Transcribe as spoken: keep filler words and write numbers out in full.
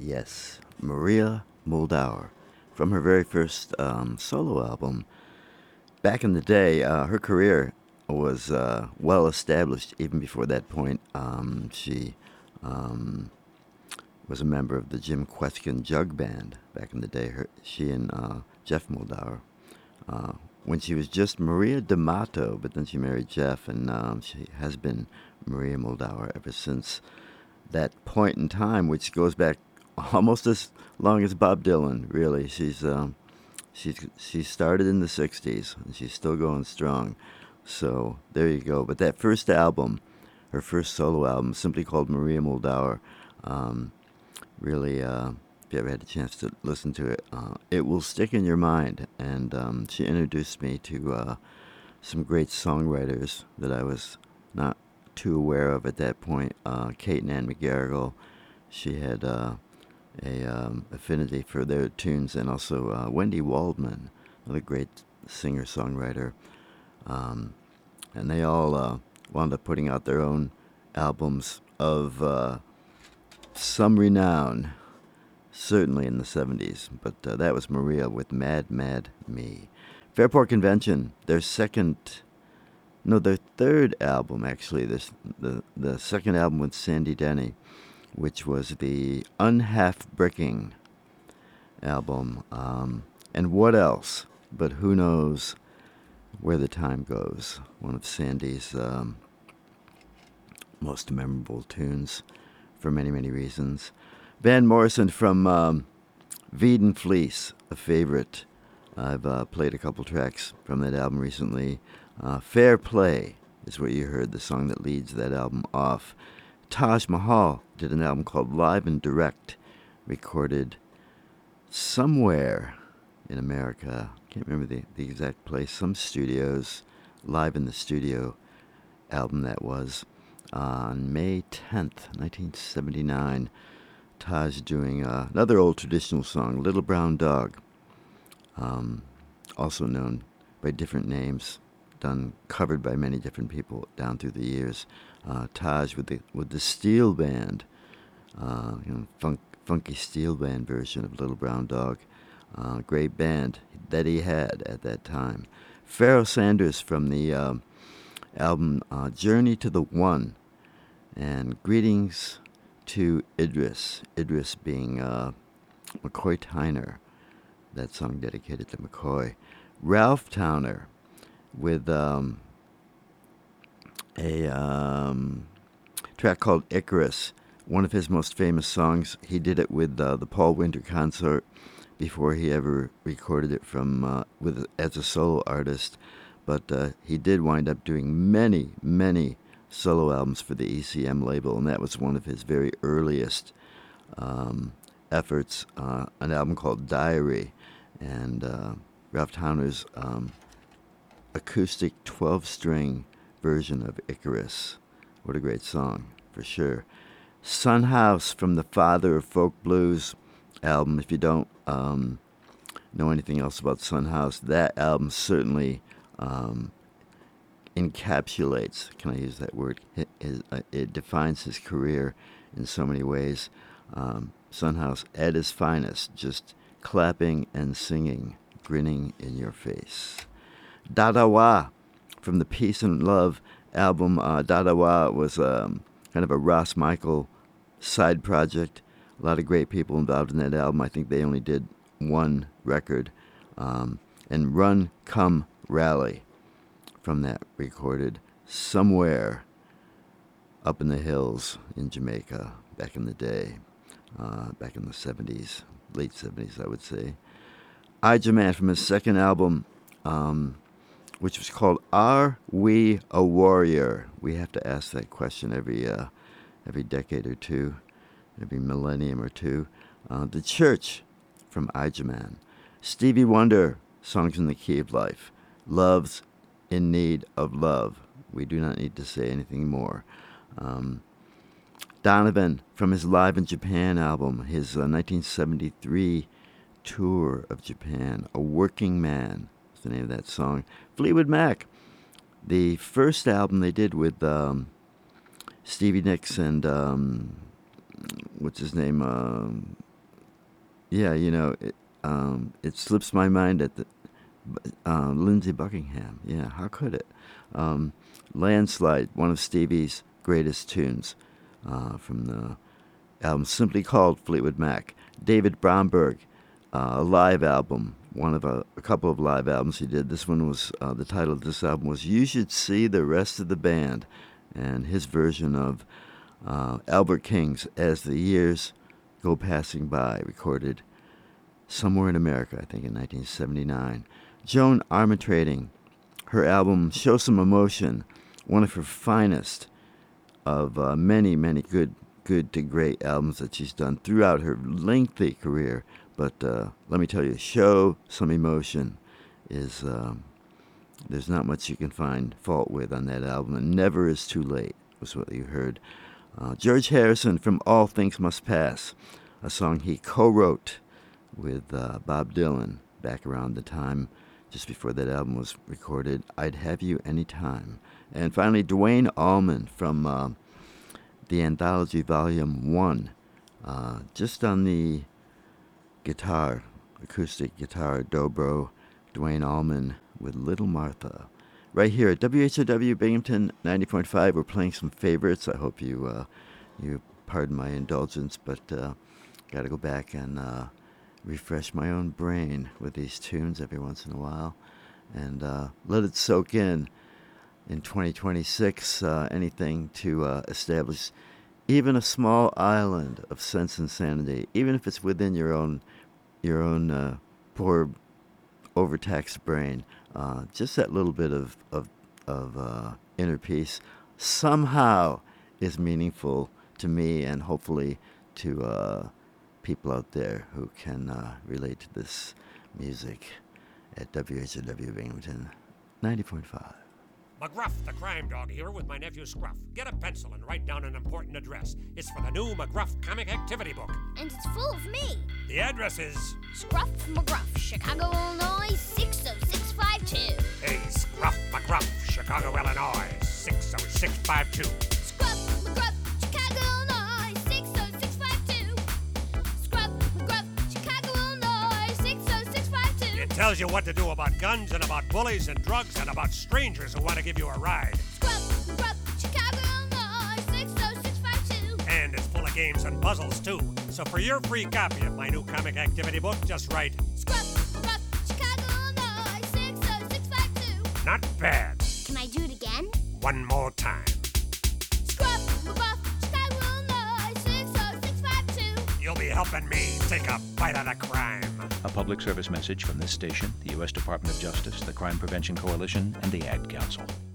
Yes, Maria Muldaur. From her very first um, solo album. Back in the day, uh, her career was uh, well established even before that point. Um, she um, was a member of the Jim Kweskin Jug Band back in the day. Her, she and uh, Jeff Muldaur. Uh, when she was just Maria D'Amato, but then she married Jeff, and um, she has been Maria Muldaur ever since that point in time, which goes back almost as long as Bob Dylan. Really, she's um, she's she started in the sixties and she's still going strong. So there you go. But that first album, her first solo album, simply called Maria Muldaur, um, really, uh, if you ever had a chance to listen to it, uh, it will stick in your mind. And um, she introduced me to uh, some great songwriters that I was not too aware of at that point. Uh, Kate and Ann McGarrigle, she had uh, a um, affinity for their tunes, and also uh, Wendy Waldman, another great singer-songwriter. Um, and they all uh, wound up putting out their own albums of uh, some renown, certainly in the seventies. But uh, that was Maria with Mad, Mad Me. Fairport Convention, their second, no, their third album, actually, this the, the second album with Sandy Denny, which was the Unhalf Bricking album. Um, and what else? But who knows where the time goes? One of Sandy's um, most memorable tunes for many, many reasons. Van Morrison from um, Veed Fleece, a favorite. I've uh, played a couple tracks from that album recently. Uh, Fair Play is what you heard, the song that leads that album off. Taj Mahal did an album called Live and Direct, recorded somewhere in America. Can't remember the, the exact place. Some studios, Live in the Studio album that was. On May tenth, nineteen seventy-nine, Taj doing uh, another old traditional song, Little Brown Dog, um, also known by different names, done, covered by many different people down through the years. Uh, Taj with the with the steel band, uh, you know, funk, funky steel band version of Little Brown Dog. Uh, great band that he had at that time. Pharoah Sanders from the uh, album uh, Journey to the One, and Greetings to Idris. Idris being uh, McCoy Tyner, that song dedicated to McCoy. Ralph Towner with um, a um, track called Icarus, one of his most famous songs. He did it with uh, the Paul Winter Consort before he ever recorded it from uh, with as a solo artist. But uh, he did wind up doing many, many solo albums for the E C M label, and that was one of his very earliest um, efforts, uh, an album called Diary, and uh, Ralph Towner's um, acoustic twelve-string version of Icarus. What a great song, for sure. Son House from the Father of Folk Blues album. If you don't um, know anything else about Son House, that album certainly um, encapsulates, can I use that word? It, it, it defines his career in so many ways. Um, Son House at his finest, just clapping and singing, grinning in your face. Dadawa from the Peace and Love album. Uh, Dadawa was um, kind of a Ross Michael side project. A lot of great people involved in that album. I think they only did one record. Um, and Run, Come, Rally from that recorded somewhere up in the hills in Jamaica back in the day, uh, back in the seventies, late seventies, I would say. Ijaman from his second album, um, which was called Are We a Warrior? We have to ask that question every uh, every decade or two, every millennium or two. Uh, the Church from Ijaman. Stevie Wonder, Songs in the Key of Life. Love's in Need of Love. We do not need to say anything more. Um, Donovan from his Live in Japan album, his uh, nineteen seventy-three tour of Japan. A Working Man is the name of that song. Fleetwood Mac, the first album they did with um, Stevie Nicks and um, what's his name? Um, Yeah, you know, it, um, it slips my mind at the uh, Lindsey Buckingham. Yeah, how could it? Um, Landslide, one of Stevie's greatest tunes uh, from the album simply called Fleetwood Mac. David Bromberg, uh, a live album, one of a, a couple of live albums he did. This one was, uh, the title of this album was You Should See the Rest of the Band, and his version of uh, Albert King's As the Years Go Passing By, recorded somewhere in America, I think in nineteen seventy-nine. Joan Armatrading, her album Show Some Emotion, one of her finest of uh, many, many good good to great albums that she's done throughout her lengthy career. But uh, let me tell you, Show Some Emotion is, um, there's not much you can find fault with on that album. And Never Is Too Late was what you heard. Uh, George Harrison from All Things Must Pass, a song he co-wrote with uh, Bob Dylan back around the time just before that album was recorded, I'd Have You Anytime. And finally, Duane Allman from uh, the Anthology Volume one, uh, just on the guitar, acoustic guitar, dobro, Duane Allman with Little Martha. Right here at W H O W Binghamton ninety point five, we're playing some favorites. I hope you uh, you pardon my indulgence, but uh, got to go back and uh, refresh my own brain with these tunes every once in a while and uh, let it soak in. In twenty twenty-six, uh, anything to uh, establish even a small island of sense and sanity, even if it's within your own your own uh, poor overtaxed brain. Uh, just that little bit of of, of uh, inner peace somehow is meaningful to me and hopefully to uh, people out there who can uh, relate to this music at W H O W Binghamton ninety point five. McGruff, the crime dog here with my nephew Scruff. Get a pencil and write down an important address. It's for the new McGruff comic activity book. And it's full of me. The address is... Scruff McGruff, Chicago, Illinois, six oh six five two. Hey, Scruff McGruff, Chicago, Illinois, six oh six five two. Scruff McGruff, Chicago, Illinois, six oh six five two. Scruff McGruff, Chicago, Illinois, six oh six five two. It tells you what to do about guns and about bullies and drugs and about strangers who want to give you a ride. Scruff McGruff, Chicago, Illinois, six oh six five two. And it's full of games and puzzles, too. So for your free copy of my new comic activity book, just write... Scruff McGruff, Chicago, Illinois, six oh six five two. Not bad. Can I do it again? One more time. Scruff McGruff, Chicago, Illinois, six oh six five two. You'll be helping me take a bite of the crime. A public service message from this station, the U S Department of Justice, the Crime Prevention Coalition, and the Ad Council.